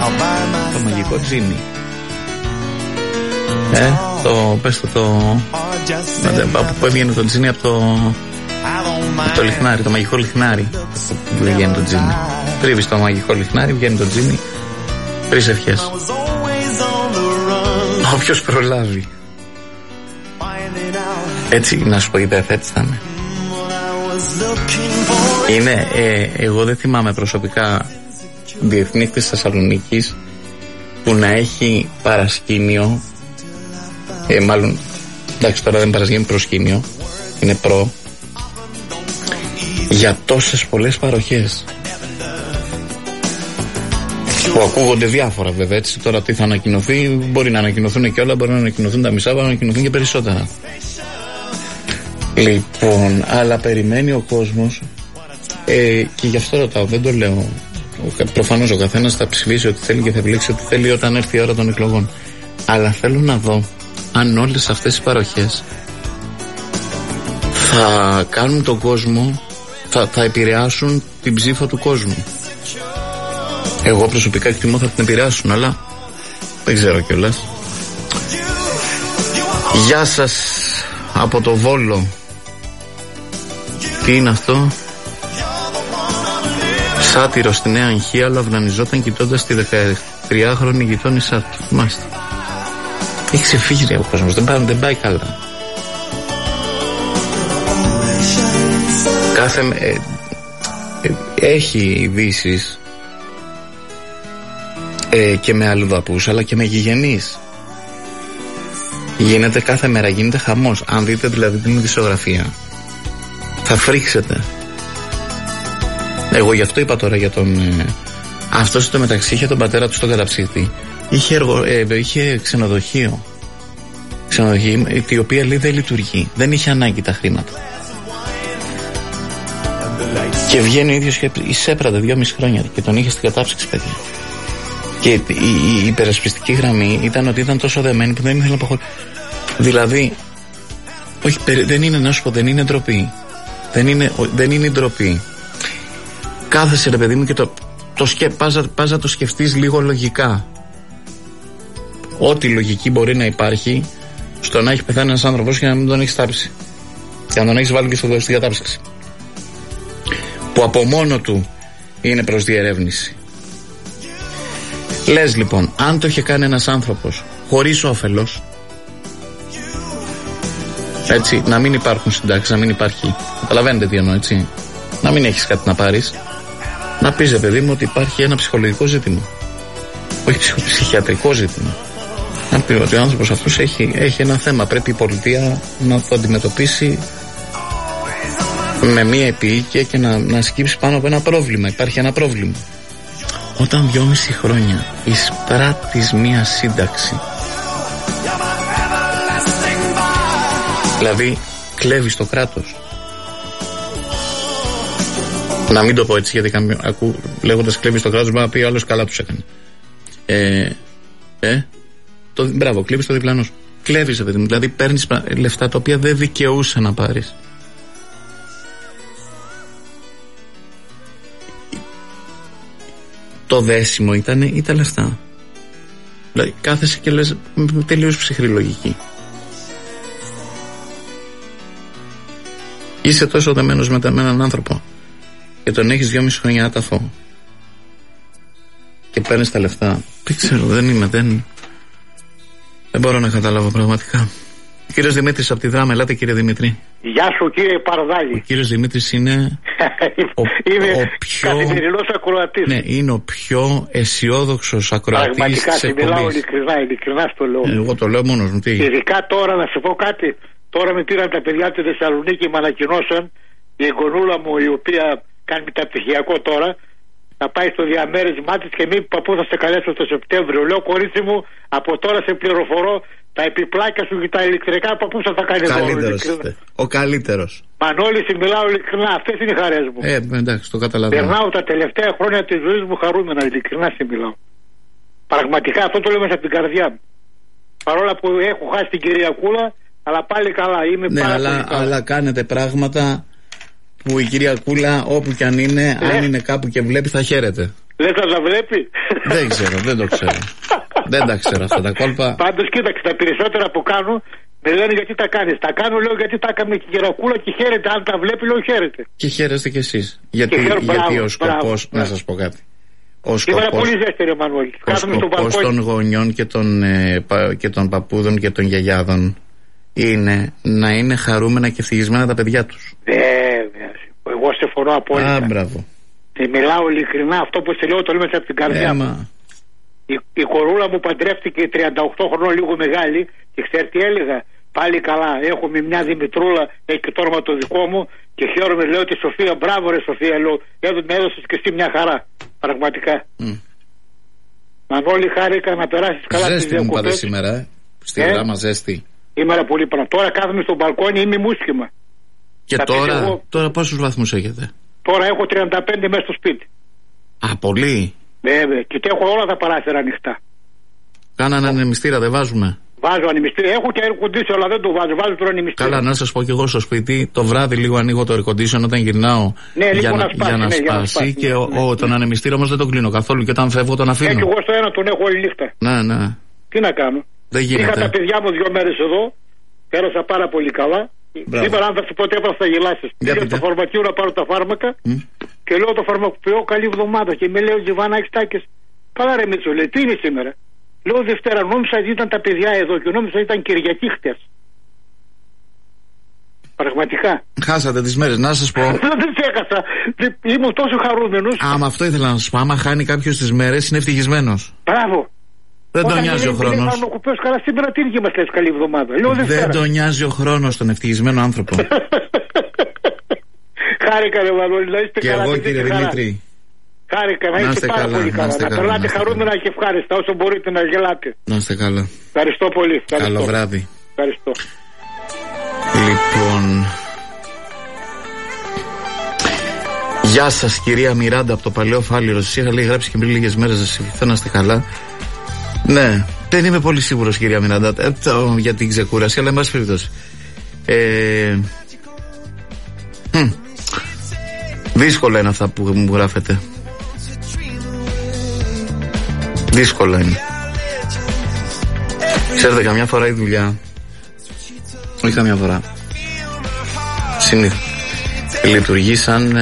Το μαγικό τζίνι. Πες το που έβγαινε το τζίνι από το λιχνάρι, το μαγικό λιχνάρι. Βγαίνει το τζίνι. Τρίβεις το μαγικό λιχνάρι, βγαίνει το τζίνι. 3 ευχές. Όποιος προλάβει. Έτσι, να σου πω η ιδέα, έτσι θα είναι. Εγώ δεν θυμάμαι προσωπικά διεθνή της Θεσσαλονίκης που να έχει παρασκήνιο, μάλλον εντάξει τώρα δεν είναι παρασκήνιο, προσκήνιο, είναι για τόσες πολλές παροχές που ακούγονται διάφορα βέβαια, έτσι. Τώρα τι θα ανακοινωθεί, μπορεί να ανακοινωθούν και όλα, μπορεί να ανακοινωθούν τα μισά, μπορεί να ανακοινωθούν και περισσότερα. Λοιπόν, αλλά περιμένει ο κόσμος, και γι' αυτό ρωτάω, δεν το λέω. Προφανώς ο καθένας θα ψηφίσει ό,τι θέλει και θα επιλέξει ό,τι θέλει όταν έρθει η ώρα των εκλογών. Αλλά θέλω να δω αν όλες αυτές οι παροχές θα κάνουν τον κόσμο, θα επηρεάσουν την ψήφο του κόσμου. Εγώ προσωπικά εκτιμώ θα την επηρεάσουν, αλλά δεν ξέρω κιόλας. Γεια σας από το Βόλο. Τι είναι αυτό? Σάτυρο στη Νέα Αγχία, αλλά αυνανιζόταν κοιτώντας τη 13χρονη γειτόνισσά του. Μάλιστα. Έχει ξεφύγει ο κόσμος, δεν πάει καλά. Έχει ειδήσεις και με αλλοδαπούς αλλά και με γηγενείς. Γίνεται κάθε μέρα, γίνεται χαμός. Αν δείτε δηλαδή την ειδησιογραφία θα φρίξετε. Εγώ γι' αυτό είπα τώρα για τον αυτός στο μεταξύ είχε τον πατέρα του στον καταψύχτη. Είχε ξενοδοχείο, η οποία λέει δεν λειτουργεί, δεν είχε ανάγκη τα χρήματα. Και βγαίνει ο ίδιος και εισέπρατε 2,5 χρόνια και τον είχε στην κατάψυξη, παιδιά. Και η υπερασπιστική γραμμή ήταν ότι ήταν τόσο δεμένη που δεν ήθελε να αποχωρήσει. Δηλαδή, όχι, δεν είναι, να σου πω, δεν είναι ντροπή. Δεν είναι ντροπή. Κάθεσαι, ρε παιδί μου, και πας να το σκεφτείς λίγο λογικά. Ό,τι λογική μπορεί να υπάρχει στο να έχει πεθάνει ένας άνθρωπος και να μην τον έχεις τάψει. Και να τον έχεις βάλει και στην κατάψυξη. Που από μόνο του είναι προς διερεύνηση. Λες λοιπόν, αν το είχε κάνει ένας άνθρωπος χωρίς όφελος, έτσι, να μην υπάρχουν συντάξεις, να μην υπάρχει, καταλαβαίνετε τι εννοώ, έτσι, να μην έχεις κάτι να πάρεις, να πεις, παιδί μου, ότι υπάρχει ένα ψυχολογικό ζήτημα, όχι ψυχιατρικό ζήτημα. Να πει ότι ο άνθρωπος αυτός έχει ένα θέμα, πρέπει η πολιτεία να το αντιμετωπίσει με μία επίοικια και να σκύψει πάνω από ένα πρόβλημα. Υπάρχει ένα πρόβλημα. Όταν 2,5 χρόνια εισπράττεις μία σύνταξη, δηλαδή κλέβεις το κράτος, να μην το πω έτσι γιατί λέγοντας κλέβεις το κράτος μπορεί να πει άλλος καλά τους έκανε. Μπράβο, κλέβεις το διπλανό σου. Κλέβεις, παιδί μου, δηλαδή παίρνεις λεφτά τα οποία δεν δικαιούσε να πάρεις. Το δέσιμο ήταν τα λεφτά. Δηλαδή κάθεσαι και λες τελείως ψυχρή λογική. Είσαι τόσο δεμένος με έναν άνθρωπο και τον έχεις 2,5 χρόνια άταφο και παίρνεις τα λεφτά. Δεν ξέρω, δεν μπορώ να καταλάβω πραγματικά. Ο κύριος Δημήτρης από τη Δράμα, ελάτε κύριε Δημήτρη. Γεια σου κύριε Παρδάλη. Ο κύριος Δημήτρης είναι ο πιο καθημερινός ακροατής. Ναι, είναι ο πιο αισιόδοξος ακροατής. Πραγματικά, σε μιλάω ειλικρινά στο λέω. Εγώ το λέω μόνος μου. Ειδικά τώρα να σου πω κάτι. Τώρα με πήραν τα παιδιά τη Θεσσαλονίκη και με ανακοινώσαν η εγγονούλα μου, η οποία κάνει μεταπτυχιακό τώρα, να πάει στο διαμέρισμά της και μη παππού θα σε καλέσω το Σεπτέμβριο. Λέω, κορίτσι μου, από τώρα σε πληροφορώ, τα επιπλάκια σου και τα ηλεκτρικά παππού θα τα κάνει εδώ. Ο καλύτερος. Μανώλη, μιλάω ειλικρινά, αυτές είναι οι χαρές μου. Εντάξει, το καταλαβαίνω. Περνάω τα τελευταία χρόνια της ζωής μου χαρούμενα, ειλικρινά σε μιλάω. Πραγματικά αυτό το λέω μέσα από την καρδιά μου. Παρόλα που έχω χάσει την Κυριακούλα, αλλά πάλι καλά, είμαι πάρα πολύ καλά. Αλλά κάνετε πράγματα που η Κυριακούλα, όπου κι αν είναι, αν είναι κάπου και βλέπει, θα χαίρεται. Δεν θα τα βλέπει. Δεν ξέρω, δεν το ξέρω. Δεν τα ξέρω αυτά τα κόλπα. Πάντως κοίταξε, τα περισσότερα που κάνω με λένε γιατί τα κάνεις. Τα κάνω, λέω, γιατί τα έκαμε και η Γερακούλα και χαίρεται. Αν τα βλέπει, λέω, χαίρεται. Και χαίρεστε κι εσείς. Γιατί ο σκοπός, να σας πω κάτι. Σήμερα πολύ ζέστερη, Μανώλη. Ο σκοπός των γονιών και των παππούδων και των γιαγιάδων είναι να είναι χαρούμενα και ευτυχισμένα τα παιδιά τους. Βέβαια. Εγώ σε φορώ απόλυτα. Μπράβο. Μιλάω ειλικρινά, αυτό που σε λέω το λέω μέσα από την καρδιά μου. Η κορούλα μου παντρεύτηκε 38 χρονών, λίγο μεγάλη, και ξέρετε τι έλεγα? Πάλι καλά, έχουμε μια Δημητρούλα, έχει και το όνομα το δικό μου, και χαίρομαι, λέω, τη Σοφία. Μπράβο ρε Σοφία, λέω, με έδωσες και εσύ μια χαρά. Πραγματικά. Μανώλη, χάρηκα να περάσεις καλά τις διακοπές. Ζέστη μου πάτε σήμερα, στη γράμμα ζέστη. Σήμερα πολύ πάνω. Τώρα κάθομαι στο μπαλκόνι, είμαι μουσκημα. Και τώρα πόσους βαθμούς έχετε? Τώρα έχω 35 μέσα στο σπίτι. Α, πολύ. Βέβαια, και έχω όλα τα παράθυρα ανοιχτά. Κάνανε ανεμιστήρα, δεν βάζουμε? Βάζω ανεμιστήρα, έχω και air condition, αλλά δεν το βάζω τον ανεμιστήρα. Καλά, να σας πω και εγώ στο σπίτι, το βράδυ λίγο ανοίγω το air condition όταν γυρνάω, για να σπάσει, και τον ανεμιστήρα όμως δεν τον κλείνω καθόλου, και όταν φεύγω τον αφήνω. Και εγώ στο ένα τον έχω όλη νύχτα. Ναι. Τι να κάνω? Δεν γίνεται. Είχα τα παιδιά μου 2 μέρες εδώ, πέρασα πάρα πολύ καλά. Σήμερα, αν θα σου πω τι έπρεπε, θα γελάσεις. Πήγα στο φαρμακείο να πάρω τα φάρμακα και λέω το φαρμακοποιό, καλή εβδομάδα. Και με λέει, ο Τζιβάνα, έχεις τάκες? Καλά ρε Μίτσο, λέει, τι είναι σήμερα? Λέω, Δευτέρα, νόμιζα ότι ήταν τα παιδιά εδώ και νόμιζα ότι ήταν Κυριακή χτες. Πραγματικά. Χάσατε τις μέρες, να σας πω. Δεν τις έχασα. Ήμουν τόσο χαρούμενος. Άμα αυτό ήθελα να σας πω. Άμα χάνει κάποιος τις μέρες, είναι ευτυχισμένος. Μπράβο. Δεν τον νοιάζει ο χρόνος. Καλά, σήμερα τι μας λες, καλή εβδομάδα? Δεν τον νοιάζει ο χρόνος τον ευτυχισμένο άνθρωπο. Χάρηκα ρε Μανώλη, να είστε καλά. Και εγώ κύριε Δημήτρη. Χάρηκα, να είστε πάρα πολύ καλά. Να περνάτε χαρούμενα και ευχάριστα όσο μπορείτε να γελάτε. Να είστε καλά. Ευχαριστώ πολύ. Καλό βράδυ. Ευχαριστώ. Λοιπόν, γεια σας κυρία Μιράντα από το Παλαιό Φάληρο. Σας είχα γράψει και πριν λίγες μέρες να σας ευχηθώ να είστε καλά. Ναι, δεν είμαι πολύ σίγουρος κυρία Μιράντα για την ξεκούραση, αλλά εν πάση περιπτώσει δύσκολα είναι αυτά που μου γράφετε. Δύσκολα είναι. Ξέρετε, καμιά φορά η δουλειά, όχι καμιά φορά, συνήθως λειτουργεί σαν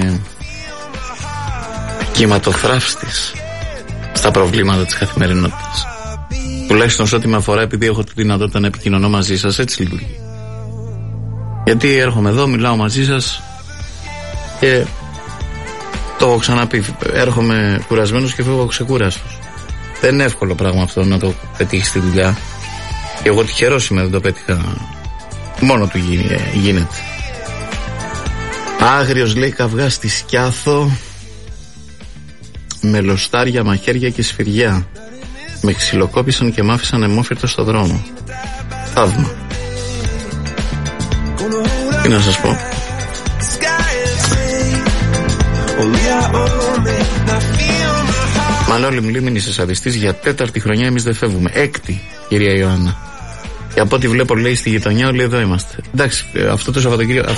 κυματοθράφστης στα προβλήματα της καθημερινότητας. Τουλάχιστον σε ό,τι με αφορά, επειδή έχω τη δυνατότητα να επικοινωνώ μαζί σας, έτσι λειτουργεί. Γιατί έρχομαι εδώ, μιλάω μαζί σας και το έχω ξαναπεί, έρχομαι κουρασμένος και φεύγω ξεκούραστος. Δεν είναι εύκολο πράγμα αυτό να το πετύχει στη δουλειά. Και εγώ τυχερός είμαι, δεν το πέτυχα. Μόνο του γίνεται. Άγριος, λέει, καυγά στη Σκιάθο, με λοστάρια, μαχαίρια και σφυριά. Με ξυλοκόπησαν και μ' άφησαν αιμόφυρτο στο δρόμο. Θαύμα. Τι να σας πω. Μανώλη μου, λέει, είσαι σαδιστής, για 4η χρονιά εμείς δεν φεύγουμε. 6η, κυρία Ιωάννα. Και από ό,τι βλέπω, λέει, στη γειτονιά, όλοι εδώ είμαστε. Εντάξει, αυτό το Σαββατοκύριακο.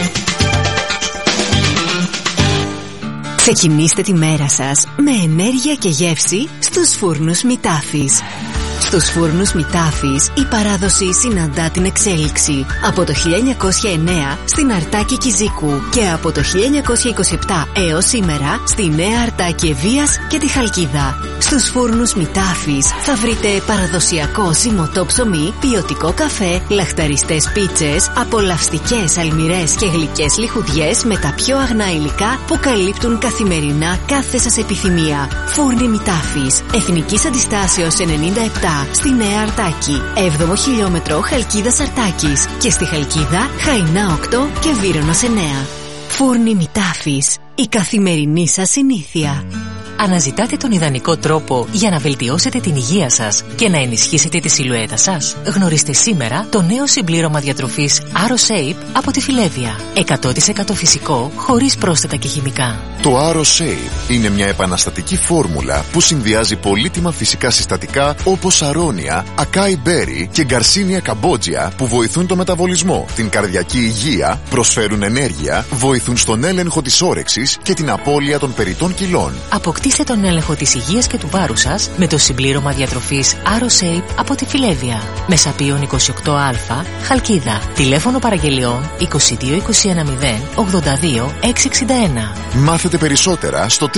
Ξεκινήστε τη μέρα σας με ενέργεια και γεύση στους φούρνους Μητάφης. Στους φούρνους Μητάφης η παράδοση συναντά την εξέλιξη. Από το 1909 στην Αρτάκη Κιζίκου και από το 1927 έως σήμερα στη Νέα Αρτάκη Ευβοίας και τη Χαλκίδα. Στους φούρνους Μητάφης θα βρείτε παραδοσιακό ζυμωτό ψωμί, ποιοτικό καφέ, λαχταριστές πίτσες, απολαυστικές αλμυρές και γλυκές λιχουδιές με τα πιο αγνά υλικά που καλύπτουν καθημερινά κάθε σας επιθυμία. Φούρνοι Μητάφης, Εθνικής Αντιστάσεως 97 στη Νέα Αρτάκη, 7ο χιλιόμετρο Χαλκίδας Αρτάκης και στη Χαλκίδα Χαϊνά 8 και Βύρωνος 9. Φούρνοι Μητάφης, η καθημερινή σας συνήθεια. Αναζητάτε τον ιδανικό τρόπο για να βελτιώσετε την υγεία σας και να ενισχύσετε τη σιλουέτα σας? Γνωρίστε σήμερα το νέο συμπλήρωμα διατροφής AroShape από τη Φιλέδια. 100% φυσικό, χωρίς πρόσθετα και χημικά. Το AroShape είναι μια επαναστατική φόρμουλα που συνδυάζει πολύτιμα φυσικά συστατικά όπως αρώνια, ακάι μπέρι και γκαρσίνια καμπότζια που βοηθούν το μεταβολισμό, την καρδιακή υγεία, προσφέρουν ενέργεια, βοηθούν στον έλεγχο της όρεξης και την απώλεια των περιττών κιλών. Αποκτήστε Κρατήστε τον έλεγχο της υγείας και του βάρους σας με το συμπλήρωμα διατροφής AroShape από τη Φιλέβια. Μεσαπίων 28α, Χαλκίδα. Τηλέφωνο παραγγελιών 22 210 82 661. Μάθετε περισσότερα στο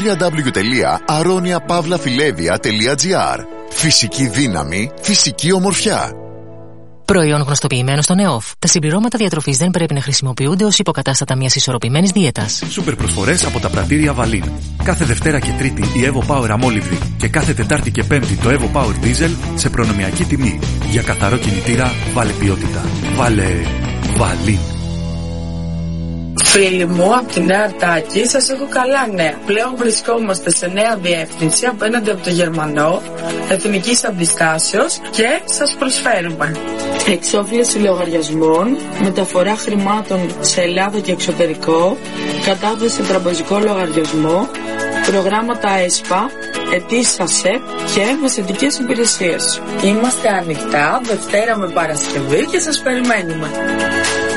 www.aroniapavlafilevia.gr. Φυσική δύναμη, φυσική ομορφιά. Προϊόν γνωστοποιημένο στον ΕΟΦ. Τα συμπληρώματα διατροφής δεν πρέπει να χρησιμοποιούνται ως υποκατάστατα μιας ισορροπημένης δίαιτας. Σούπερ προσφορές από τα πρατήρια Βαλίν. Κάθε Δευτέρα και Τρίτη η Evo Power αμόλυβδη και κάθε Τετάρτη και Πέμπτη το Evo Power Diesel σε προνομιακή τιμή. Για καθαρό κινητήρα βάλε ποιότητα. Βάλε Βαλίν. Φίλοι μου, από τη Νέα Αρτάκη σας έχω καλά νέα. Πλέον βρισκόμαστε σε νέα διεύθυνση απέναντι από το Γερμανό, εθνικής αντιστάσεως και σας προσφέρουμε εξόφληση λογαριασμών, μεταφορά χρημάτων σε Ελλάδα και εξωτερικό, κατάθεση σε τραπεζικό λογαριασμό, προγράμματα ΕΣΠΑ, αιτήσεις ΑΣΕΠ και μεσαιτικές υπηρεσίες. Είμαστε ανοιχτά Δευτέρα με Παρασκευή και σας περιμένουμε.